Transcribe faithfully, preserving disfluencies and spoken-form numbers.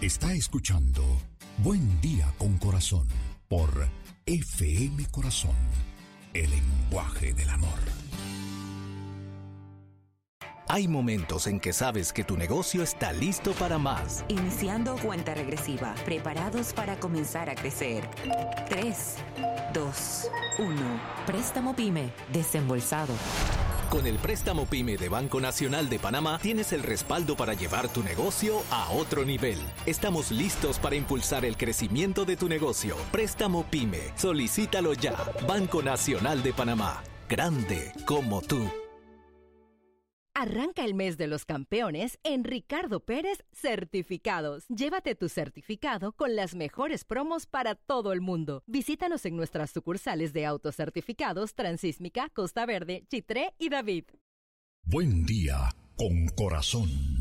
Está escuchando Buen Día con Corazón por F M Corazón, el lenguaje del amor. Hay momentos en que sabes que tu negocio está listo para más. Iniciando cuenta regresiva, preparados para comenzar a crecer. tres, dos, uno. Préstamo PYME, desembolsado. Con el préstamo PYME de Banco Nacional de Panamá tienes el respaldo para llevar tu negocio a otro nivel. Estamos listos para impulsar el crecimiento de tu negocio. Préstamo PYME. Solicítalo ya. Banco Nacional de Panamá. Grande como tú. Arranca el mes de los campeones en Ricardo Pérez Certificados. Llévate tu certificado con las mejores promos para todo el mundo. Visítanos en nuestras sucursales de autocertificados Transísmica, Costa Verde, Chitré y David. Buen Día con Corazón.